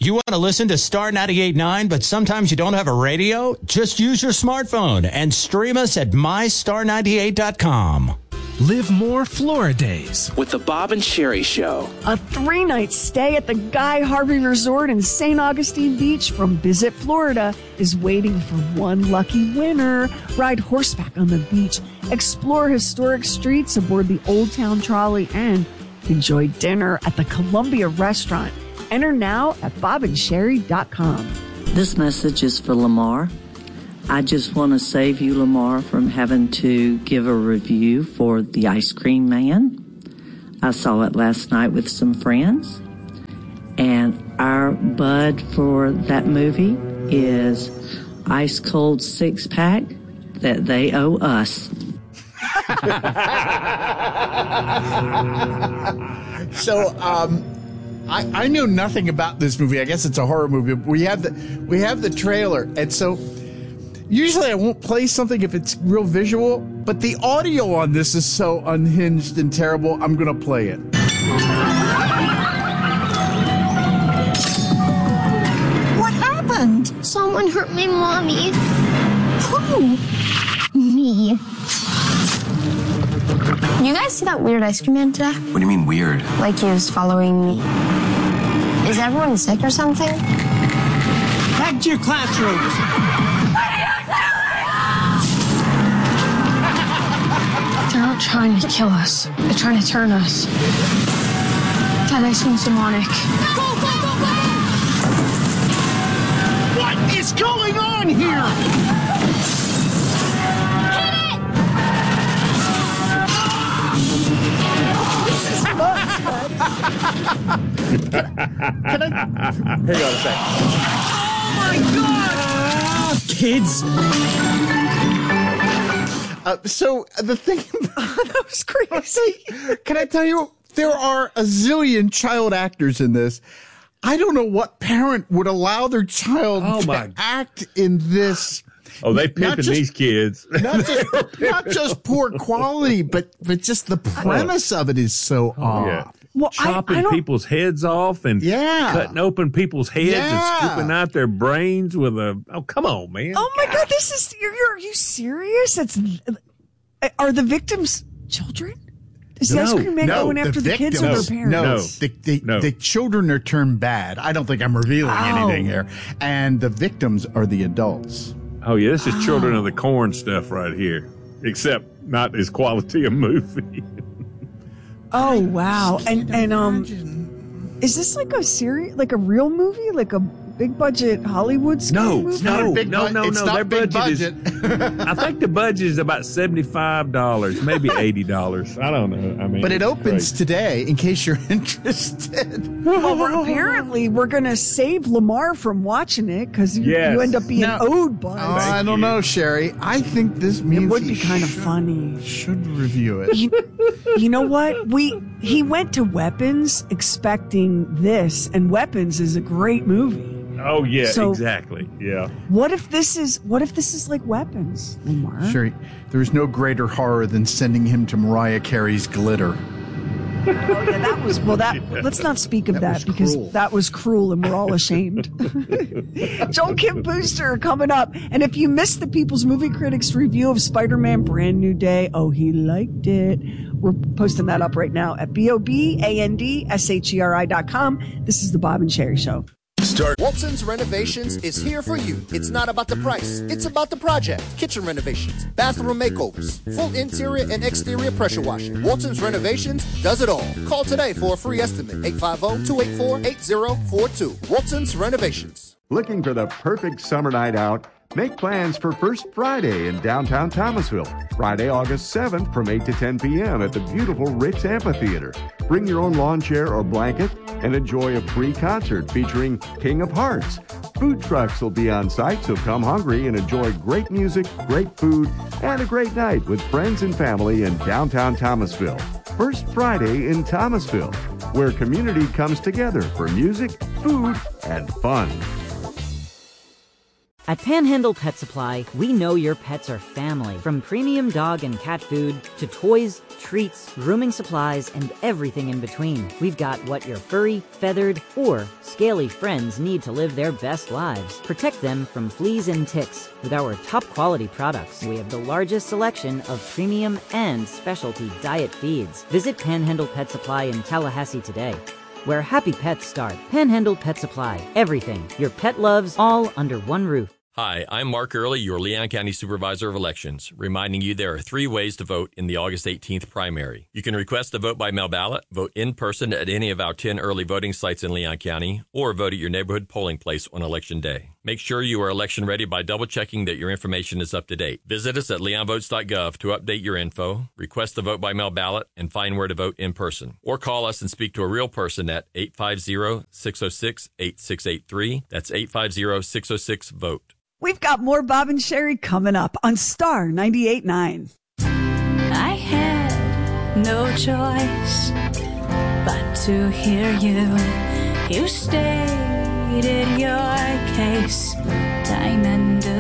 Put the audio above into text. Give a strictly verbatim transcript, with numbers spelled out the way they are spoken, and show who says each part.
Speaker 1: You want to listen to Star ninety-eight point nine, but sometimes you don't have a radio? Just use your smartphone and stream us at my star ninety-eight dot com.
Speaker 2: Live more Flora days
Speaker 3: with the Bob and Sherry Show.
Speaker 4: A three-night stay at the Guy Harvey Resort in Saint Augustine Beach from Visit Florida is waiting for one lucky winner. Ride horseback on the beach, explore historic streets aboard the Old Town Trolley, and enjoy dinner at the Columbia Restaurant. Enter now at bob and sherry dot com.
Speaker 5: This message is for Lamar. I just want to save you, Lamar, from having to give a review for The Ice Cream Man. I saw it last night with some friends, and our bud for that movie is Ice Cold Six Pack that they owe us.
Speaker 6: So, um... I, I knew nothing about this movie. I guess it's a horror movie. We have the we have the trailer, and so usually I won't play something if it's real visual, but the audio on this is so unhinged and terrible. I'm gonna play it.
Speaker 7: What happened? Someone hurt my mommy. Who? Me. You guys see that weird ice cream man today?
Speaker 8: What do you mean weird?
Speaker 7: Like he was following me. Is everyone sick or something?
Speaker 9: Back to your classrooms.
Speaker 7: They're not trying to kill us. They're trying to turn us. That ice cream's demonic.
Speaker 9: Go, go, go, go! What is going on here?
Speaker 6: Can I? Hang on a sec.
Speaker 9: Oh my God! Kids.
Speaker 6: Uh, so the thing
Speaker 4: that was crazy.
Speaker 6: Can I tell you? There are a zillion child actors in this. I don't know what parent would allow their child
Speaker 10: oh
Speaker 6: to
Speaker 10: my.
Speaker 6: act in this.
Speaker 10: Oh, they pimping these kids.
Speaker 6: Not just, not just poor quality, but but just the premise of it is so
Speaker 10: oh,
Speaker 6: off.
Speaker 10: Yeah.
Speaker 4: Well,
Speaker 10: chopping
Speaker 4: I, I
Speaker 10: people's heads off and
Speaker 6: yeah.
Speaker 10: cutting open people's heads
Speaker 6: yeah.
Speaker 10: and scooping out their brains with a. Oh, come on, man!
Speaker 4: Oh my God, God this is. You're, you're, are you serious? It's. Are the victims children? Is the
Speaker 6: no,
Speaker 4: ice cream man
Speaker 6: no,
Speaker 4: going after the,
Speaker 6: the
Speaker 4: kids or their parents?
Speaker 6: No,
Speaker 10: No.
Speaker 6: The, the,
Speaker 10: No.
Speaker 6: the children are turned bad. I don't think I'm revealing
Speaker 4: Oh.
Speaker 6: anything here. And the victims are the adults.
Speaker 10: Oh yeah, this is
Speaker 4: Oh.
Speaker 10: Children of the Corn stuff right here, except not as quality a movie.
Speaker 4: Oh wow! And and um, is this like a series, like a real movie, like a big budget Hollywood scale
Speaker 10: No,
Speaker 4: movie?
Speaker 10: no,
Speaker 6: big
Speaker 10: no,
Speaker 6: bu-
Speaker 10: no,
Speaker 6: it's
Speaker 10: no.
Speaker 6: not
Speaker 10: Their
Speaker 6: big
Speaker 10: budget,
Speaker 6: budget.
Speaker 10: is. I think the budget is about seventy-five dollars, maybe eighty dollars. I don't know. I mean,
Speaker 6: But it
Speaker 10: it's
Speaker 6: opens
Speaker 10: crazy.
Speaker 6: today, in case you're interested.
Speaker 4: Well, we're, apparently we're going to save Lamar from watching it because you,
Speaker 10: Yes.
Speaker 4: you end up being
Speaker 6: No.
Speaker 4: owed by
Speaker 6: Oh,
Speaker 4: it.
Speaker 6: I don't
Speaker 10: you.
Speaker 6: know, Sherry. I think this means
Speaker 4: It would
Speaker 6: he
Speaker 4: be kind of
Speaker 6: should-
Speaker 4: funny.
Speaker 6: Should review it.
Speaker 4: You, you know what? We he went to Weapons expecting this, and Weapons is a great movie.
Speaker 10: Oh yeah,
Speaker 4: So-
Speaker 10: exactly. Yeah.
Speaker 4: What if this is what if this is like Weapons, Lamar?
Speaker 6: Sherry, there's no greater horror than sending him to Mariah Carey's Glitter.
Speaker 4: Oh yeah, that was well. That let's not speak of
Speaker 6: That
Speaker 4: that,
Speaker 6: was
Speaker 4: because
Speaker 6: cruel.
Speaker 4: that was cruel, and we're all ashamed. Joel Kim Booster coming up, and if you missed the People's Movie Critics review of Spider-Man: Brand New Day, oh he liked it. We're posting that up right now at b o b a n d s h e r i dot com. This is the Bob and Sherry Show.
Speaker 11: Start. Walton's Renovations is here for you. It's not about the price, it's about the project. Kitchen renovations, bathroom makeovers, full interior and exterior pressure washing. Walton's Renovations does it all. Call today for a free estimate. eight five zero, two eight four, eight zero four two. Walton's Renovations.
Speaker 12: Looking for the perfect summer night out? Make plans for First Friday in downtown Thomasville. Friday, August seventh from eight to ten p.m. at the beautiful Ritz Amphitheater. Bring your own lawn chair or blanket and enjoy a free concert featuring King of Hearts. Food trucks will be on site, so come hungry and enjoy great music, great food, and a great night with friends and family in downtown Thomasville. First Friday in Thomasville, where community comes together for music, food, and fun.
Speaker 8: At Panhandle Pet Supply, we know your pets are family. From premium dog and cat food to toys, treats, grooming supplies, and everything in between. We've got what your furry, feathered, or scaly friends need to live their best lives. Protect them from fleas and ticks with our top quality products. We have the largest selection of premium and specialty diet feeds. Visit Panhandle Pet Supply in Tallahassee today, where happy pets start. Panhandle Pet Supply. Everything your pet loves, all under one roof.
Speaker 13: Hi, I'm Mark Early, your Leon County Supervisor of Elections, reminding you there are three ways to vote in the August eighteenth primary. You can request a vote by mail ballot, vote in person at any of our ten early voting sites in Leon County, or vote at your neighborhood polling place on Election Day. Make sure you are election ready by double-checking that your information is up to date. Visit us at leon votes dot gov to update your info, request a vote by mail ballot, and find where to vote in person. Or call us and speak to a real person at eight five zero, six zero six, eight six eight three. That's eight five zero, six zero six, VOTE.
Speaker 4: We've got more Bob and Sherry coming up on Star ninety-eight point nine.
Speaker 14: I had no choice but to hear you. You stated your case time and